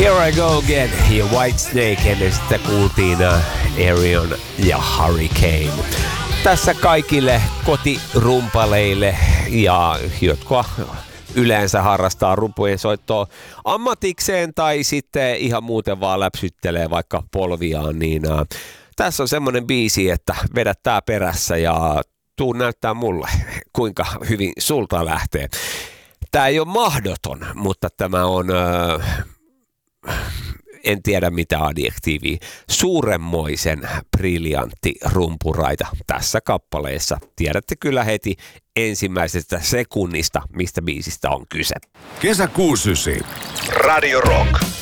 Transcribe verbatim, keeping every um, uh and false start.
Here I Go Again ja Whitesnake, ennen sitä kuultiin Arion ja Hurricane. Tässä kaikille kotirumpaleille ja jotka yleensä harrastaa rumpujen soittoa ammatikseen tai sitten ihan muuten vaan läpsyttelee vaikka polviaan, niin äh, tässä on semmonen biisi, että vedät tää perässä ja tuu näyttää mulle, kuinka hyvin sulta lähtee. Tää ei ole mahdoton, mutta tämä on, äh, en tiedä mitä adjektiiviä, suuremmoisen briljantti rumpuraita tässä kappaleessa. Tiedätte kyllä heti ensimmäisestä sekunnista, mistä biisistä on kyse. Kesä kuusikymmentäyhdeksän. Radio Rock.